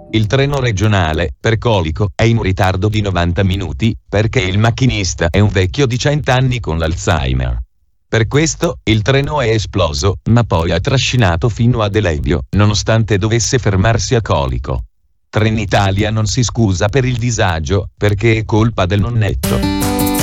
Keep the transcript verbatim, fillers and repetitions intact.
Il treno regionale, per Colico, è in ritardo di novanta minuti, perché il macchinista è un vecchio di cento anni con l'Alzheimer. Per questo, il treno è esploso, ma poi ha trascinato fino a Delebio, nonostante dovesse fermarsi a Colico. Trenitalia non si scusa per il disagio, perché è colpa del nonnetto.